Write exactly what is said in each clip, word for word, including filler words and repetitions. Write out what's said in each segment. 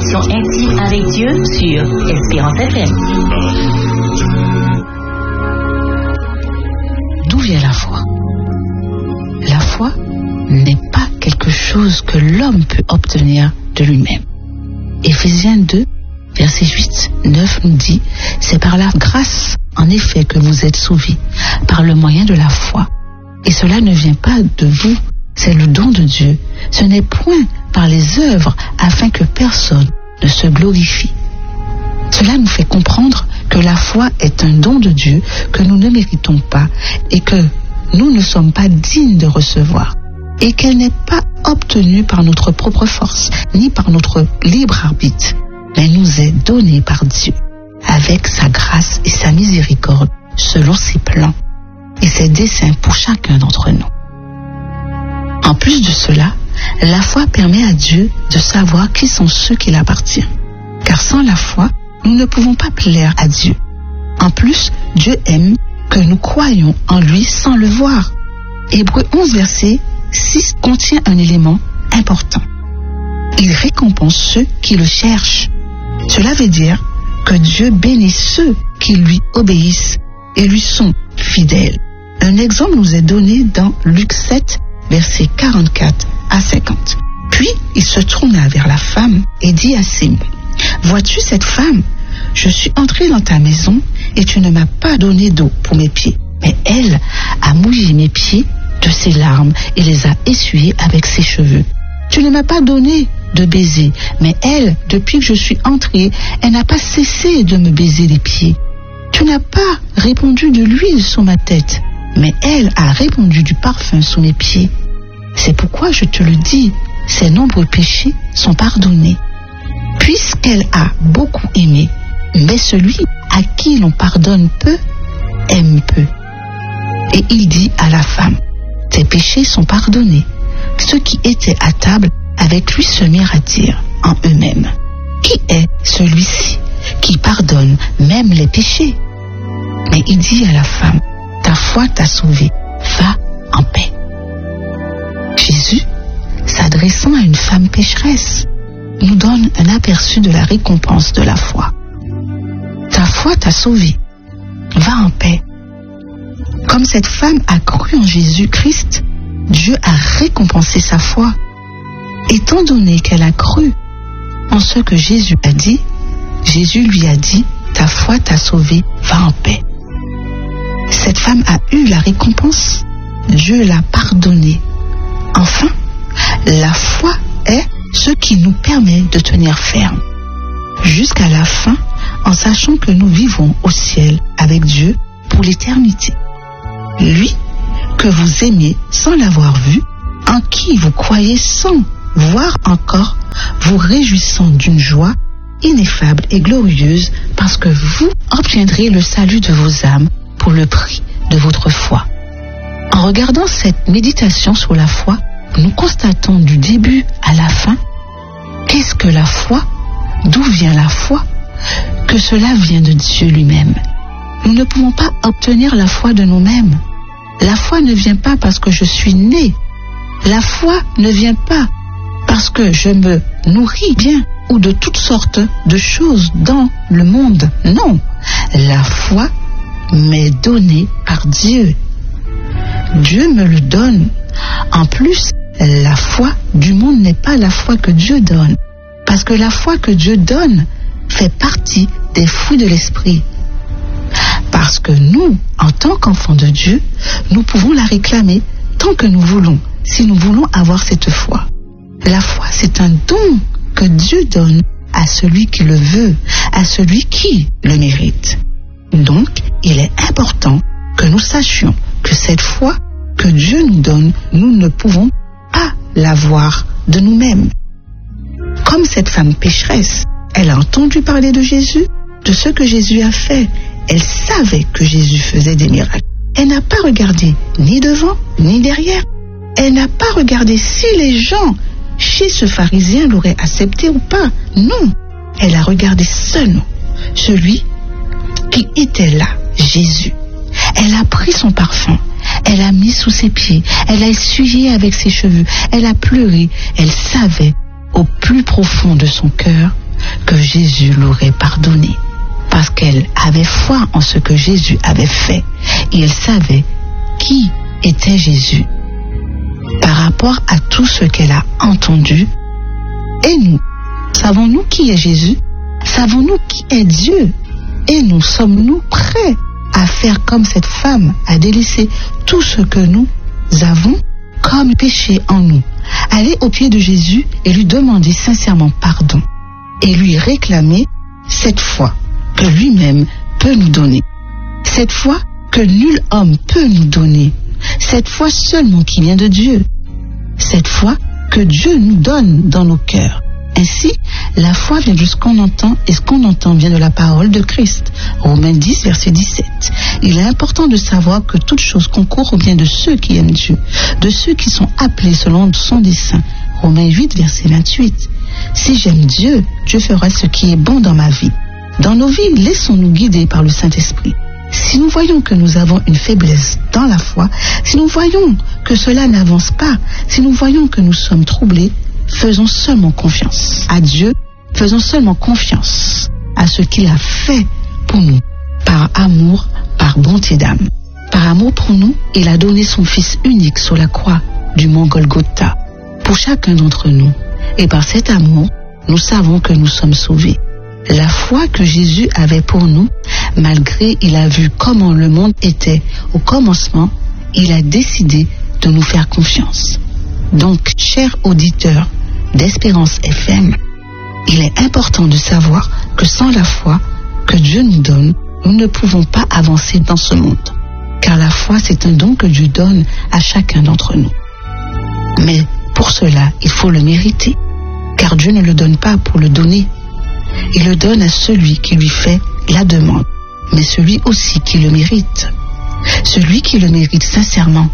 connexion intime avec Dieu sur Espérance F M. D'où vient la foi? La foi n'est pas quelque chose que l'homme peut obtenir de lui-même. Éphésiens deux, verset huit neuf nous dit: c'est par la grâce, en effet, que vous êtes sauvés, par le moyen de la foi. Et cela ne vient pas de vous, c'est le don de Dieu. Ce n'est point par les œuvres, afin que personne ne se glorifie. Cela nous fait comprendre que la foi est un don de Dieu que nous ne méritons pas et que nous ne sommes pas dignes de recevoir, et qu'elle n'est pas obtenue par notre propre force, ni par notre libre arbitre, mais nous est donnée par Dieu, avec sa grâce et sa miséricorde, selon ses plans et ses desseins pour chacun d'entre nous. En plus de cela, la foi permet à Dieu de savoir qui sont ceux qu'il appartient. Car sans la foi, nous ne pouvons pas plaire à Dieu. En plus, Dieu aime que nous croyions en lui sans le voir. Hébreux onze, verset six contient un élément important. Il récompense ceux qui le cherchent. Cela veut dire que Dieu bénit ceux qui lui obéissent et lui sont fidèles. Un exemple nous est donné dans Luc sept, versets quarante-quatre à cinquante. Puis il se tourna vers la femme et dit à Simon: vois-tu cette femme? Je suis entré dans ta maison et tu ne m'as pas donné d'eau pour mes pieds, mais elle a mouillé mes pieds de ses larmes et les a essuyés avec ses cheveux. Tu ne m'as pas donné de baiser, mais elle, depuis que je suis entré, elle n'a pas cessé de me baiser les pieds. Tu n'as pas répandu de l'huile sur ma tête, mais elle a répandu du parfum sous mes pieds. C'est pourquoi je te le dis, ses nombreux péchés sont pardonnés, puisqu'elle a beaucoup aimé. Mais celui à qui l'on pardonne peu, aime peu. Et il dit à la femme: tes péchés sont pardonnés. Ceux qui étaient à table avec lui se mirent à dire en eux-mêmes: qui est celui-ci qui pardonne même les péchés? Mais il dit à la femme: ta foi t'a sauvée, va en paix. Jésus, s'adressant à une femme pécheresse, nous donne un aperçu de la récompense de la foi. Ta foi t'a sauvée, va en paix. Comme cette femme a cru en Jésus-Christ, Dieu a récompensé sa foi. Étant donné qu'elle a cru en ce que Jésus a dit, Jésus lui a dit: ta foi t'a sauvée, va en paix. Cette femme a eu la récompense, Dieu l'a pardonnée. Enfin, la foi est ce qui nous permet de tenir ferme jusqu'à la fin, en sachant que nous vivons au ciel avec Dieu pour l'éternité. Lui que vous aimez sans l'avoir vu, en qui vous croyez sans voir encore, vous réjouissant d'une joie ineffable et glorieuse, parce que vous obtiendrez le salut de vos âmes pour le prix de votre foi. En regardant cette méditation sur la foi, nous constatons du début à la fin qu'est-ce que la foi, d'où vient la foi, que cela vient de Dieu lui-même. Nous ne pouvons pas obtenir la foi de nous-mêmes. La foi ne vient pas parce que je suis né. La foi ne vient pas parce que je me nourris bien ou de toutes sortes de choses dans le monde. Non, la foi m'est donnée par Dieu. Dieu me le donne. En plus, la foi du monde n'est pas la foi que Dieu donne, parce que la foi que Dieu donne fait partie des fruits de l'esprit. Parce que nous, en tant qu'enfants de Dieu, nous pouvons la réclamer tant que nous voulons, si nous voulons avoir cette foi. La foi, c'est un don que Dieu donne à celui qui le veut, à celui qui le mérite. Donc, il est important que nous sachions que cette foi que Dieu nous donne, nous ne pouvons pas l'avoir de nous-mêmes. Comme cette femme pécheresse, elle a entendu parler de Jésus, de ce que Jésus a fait. Elle savait que Jésus faisait des miracles. Elle n'a pas regardé ni devant, ni derrière. Elle n'a pas regardé si les gens chez ce pharisien l'auraient accepté ou pas. Non, elle a regardé seulement celui qui était là, Jésus. Elle a pris son parfum, elle a mis sous ses pieds, elle a essuyé avec ses cheveux, elle a pleuré. Elle savait au plus profond de son cœur que Jésus l'aurait pardonné. Parce qu'elle avait foi en ce que Jésus avait fait. Et elle savait qui était Jésus par rapport à tout ce qu'elle a entendu. Et nous, savons-nous qui est Jésus? Savons-nous qui est Dieu? Et nous sommes-nous prêts à faire comme cette femme, à délaisser tout ce que nous avons comme péché en nous, aller au pied de Jésus et lui demander sincèrement pardon et lui réclamer cette foi que lui-même peut nous donner, cette foi que nul homme peut nous donner, cette foi seulement qui vient de Dieu, cette foi que Dieu nous donne dans nos cœurs. Ainsi, la foi vient de ce qu'on entend, et ce qu'on entend vient de la parole de Christ. Romains dix, verset dix-sept. Il est important de savoir que toute chose concourt au bien de ceux qui aiment Dieu, de ceux qui sont appelés selon son dessein. Romains huit, verset vingt-huit. Si j'aime Dieu, Dieu fera ce qui est bon dans ma vie. Dans nos vies, laissons-nous guider par le Saint-Esprit. Si nous voyons que nous avons une faiblesse dans la foi, si nous voyons que cela n'avance pas, si nous voyons que nous sommes troublés, faisons seulement confiance à Dieu, faisons seulement confiance à ce qu'il a fait pour nous, par amour, par bonté d'âme. Par amour pour nous, il a donné son Fils unique sur la croix du mont Golgotha, pour chacun d'entre nous. Et par cet amour, nous savons que nous sommes sauvés. La foi que Jésus avait pour nous, malgré il a vu comment le monde était au commencement, il a décidé de nous faire confiance. Donc, chers auditeurs d'Espérance F M, il est important de savoir que sans la foi que Dieu nous donne, nous ne pouvons pas avancer dans ce monde. Car la foi, c'est un don que Dieu donne à chacun d'entre nous. Mais pour cela, il faut le mériter. Car Dieu ne le donne pas pour le donner. Il le donne à celui qui lui fait la demande, mais celui aussi qui le mérite. Celui qui le mérite sincèrement.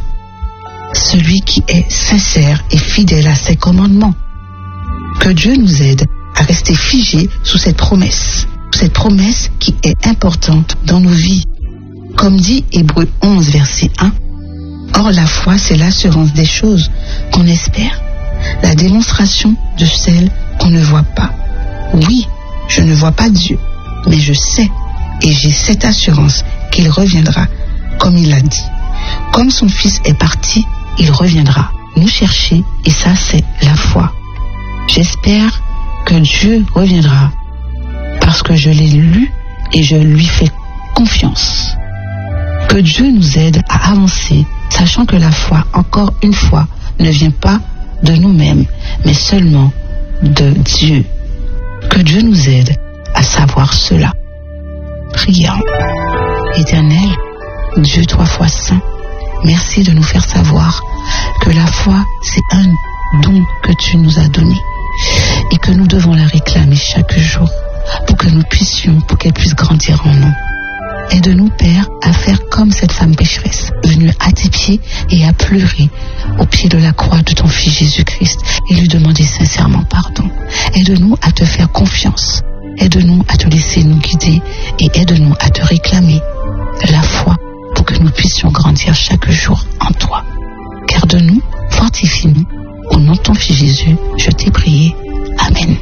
Celui qui est sincère et fidèle à ses commandements. Que Dieu nous aide à rester figés sous cette promesse, cette promesse qui est importante dans nos vies. Comme dit Hébreux onze, verset un, or la foi, c'est l'assurance des choses qu'on espère, la démonstration de celles qu'on ne voit pas. Oui, je ne vois pas Dieu, mais je sais et j'ai cette assurance qu'il reviendra comme il l'a dit. Comme son Fils est parti, il reviendra nous chercher et ça c'est la foi. J'espère que Dieu reviendra parce que je l'ai lu et je lui fais confiance. Que Dieu nous aide à avancer, sachant que la foi, encore une fois, ne vient pas de nous-mêmes, mais seulement de Dieu. Que Dieu nous aide à savoir cela. Prions. Éternel, Dieu trois fois saint, merci de nous faire savoir que la foi, c'est un don que tu nous as donné et que nous devons la réclamer chaque jour pour que nous puissions, pour qu'elle puisse grandir en nous. Aide-nous, Père, à faire comme cette femme pécheresse, venue à tes pieds et à pleurer au pied de la croix de ton Fils Jésus-Christ et lui demander sincèrement pardon. Aide-nous à te faire confiance. Aide-nous à te laisser nous guider et aide-nous à te réclamer la foi pour que nous puissions grandir chaque jour en toi. Garde-nous, fortifie-nous. Au nom de ton Fils Jésus, je t'ai prié. Amen.